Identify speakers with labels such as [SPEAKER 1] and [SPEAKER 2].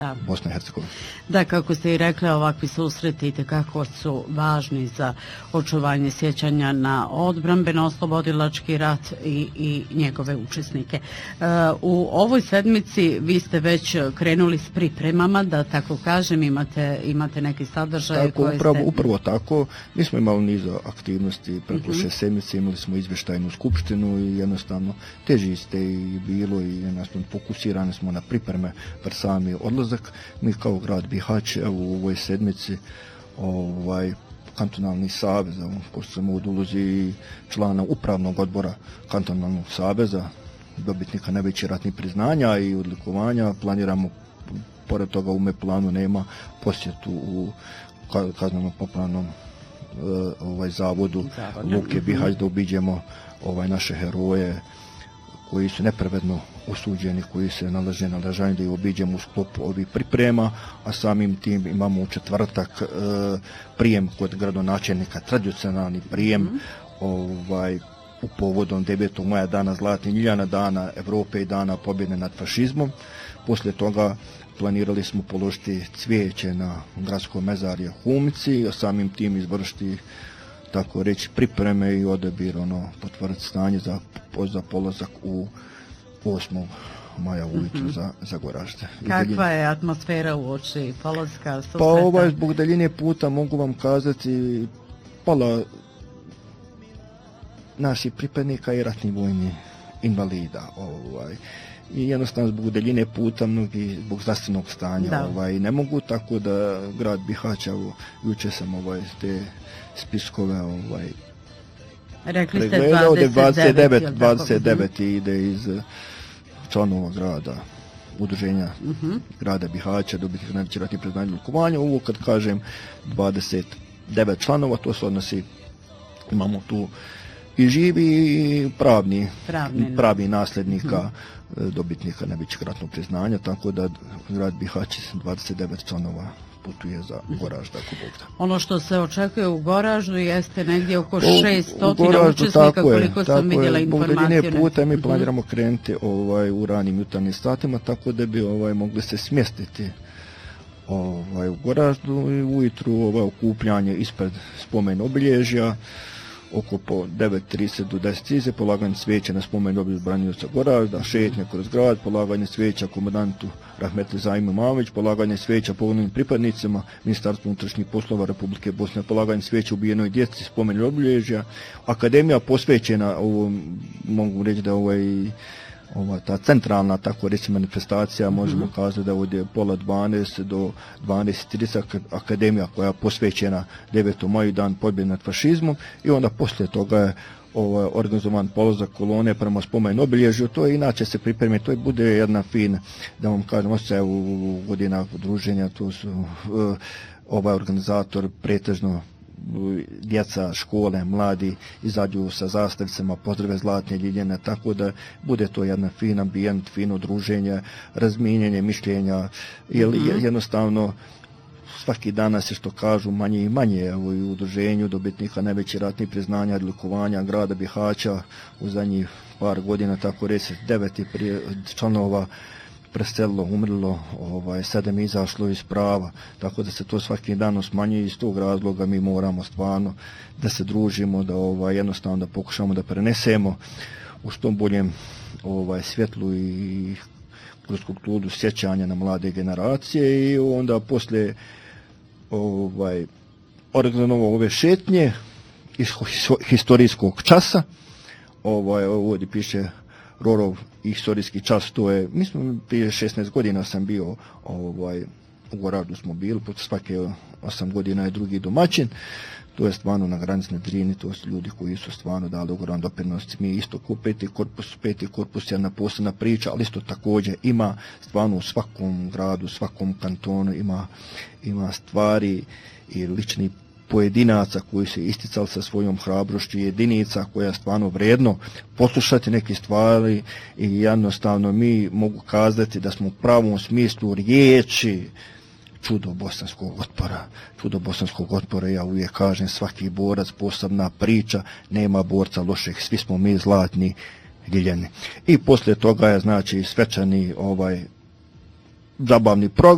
[SPEAKER 1] Bosna i Hercegovina.
[SPEAKER 2] Da, kako ste i rekli, ovakvi susreti itekako su važni za očuvanje sjećanja na odbrambeno-oslobodilački rat i njegove učesnike. U ovoj sedmici vi ste već krenuli s pripremama, da tako kažem, imate neki sadržaj koje ste...
[SPEAKER 1] Upravo tako. Mi smo imali niz aktivnosti preko 6 sedmice, imali smo izvještajnu skupštinu i jednostavno teži ste i bilo i jednostavno fokusirani smo na pripreme pred sami odlazak. Mi kao grad Bihać u ovoj sedmici kantonalni savez, pošto sam u ulozi člana upravnog odbora kantonalnog saveza, dobitnika najvećih ratnih priznanja i odlikovanja, planiramo, pored toga u planu nema posjetu u kazneno-popravnom zavodu Luke Bihać, da obiđemo naše heroje koji su nepravedno osuđeni, koji se nalaže na ležanju, da ih obiđemo u sklopu ovih priprema, a samim tim imamo u četvrtak prijem kod gradonačelnika, tradicionalni prijem u povodom 9. maja, dana Zlatnih ljiljana, dana Evrope i dana pobjede nad fašizmom. Poslije toga planirali smo položiti cvijeće na gradskom mezarju Humici, a samim tim izvršiti, tako reći, pripreme i odabir, potvrditi stanje za polazak u 8. maja ujutru za Goražde.
[SPEAKER 2] Kakva je atmosfera uoči polaska susreta?
[SPEAKER 1] Pa zbog daljine puta mogu vam kazati pola naših pripadnika i ratnih vojnih invalida. I jednostavno zbog daljine puta, mnogi zbog zdravstvenog stanja ne mogu, tako da grad Bihać, jučer sam te spiskove
[SPEAKER 2] rekli ste
[SPEAKER 1] 29 ide iz članova grada, udruženja grada Bihaća, dobitih najvećih ratnih priznanja i odlikovanja. Ovo kad kažem 29 članova, to se odnosi, imamo tu i živi i pravi nasljednika dobitnika najvećeg ratnog priznanja, tako da grad Bihać 29 članova putuje za Goražd, ako Bog da.
[SPEAKER 2] Ono što se očekuje u Goraždu jeste negdje oko 600 učesnika, koliko sam vidjela informaciju.
[SPEAKER 1] Zbog daljine puta mi planiramo krenuti u ranim jutarnjim satima, tako da bi mogli se smjestiti u Goraždu i ujutru okupljanje ispred spomen obilježja, oko po 9:30 do 10:30, polaganje svijeća na spomen obilježja branioca Goražda, šetnja kroz grad, polaganje svijeća komandantu Rahmetli Zaimu Mamić, polaganje svijeća poginulim pripadnicima Ministarstva unutrašnjih poslova Republike Bosne, polaganje svijeća ubijenoj djeci, spomen obilježja. Akademija posvećena, mogu reći da ta centralna, tako reći, manifestacija, možemo kazati da ovdje pola 12 do 12:30 akademija koja je posvećena 9. maju, dan pobjede nad fašizmom, i onda poslije toga je organizovan polazak kolone prema spomen obilježju. To je inače se pripremi, to bude jedna fin, da vam kažem, osjećaj u godinama udruženja, to su organizator pretežno djeca, škole, mladi izađu sa zastavicama, pozdrave Zlatne ljiljane, tako da bude to jedan fin ambijent, fino druženje, razmijenjanje mišljenja, jer jednostavno svaki dan se, što kažu, manje i manje u udruženju dobitnika najvećih ratnih priznanja i odlikovanja grada Bihaća u zadnjih par godina, tako reći 9 članova preselilo, umrlo, 7 izašlo iz prava, tako da se to svaki dan smanjuje. Iz tog razloga mi moramo stvarno da se družimo, da jednostavno da pokušamo da prenesemo u što boljem svjetlu i kroz kulturu sjećanja na mlade generacije. I onda poslije organizovano ove šetnje iz historijskog časa, ovdje piše Rorov historijski čas, to je, mi smo prije 16 godina sam bio u Goraždu smo bili, svake 8 godina je drugi domaćin. To je stvarno na granici na Drini, to su ljudi koji su stvarno dali ogroman doprinos. Mi isto ko peti korpus je jedna posebna priča, ali isto također ima stvarno u svakom gradu, svakom kantonu ima stvari i lični pojedinaca koji se isticali sa svojom hrabrošću, jedinica koja je stvarno vrijedno poslušati neke stvari, i jednostavno mi mogu kazati da smo u pravom smislu riječi čudo bosanskog otpora. Ja uvijek kažem, svaki borac posebna priča, nema borca lošeg, svi smo mi Zlatni ljiljani. I poslije toga je, znači, svečani zabavni program.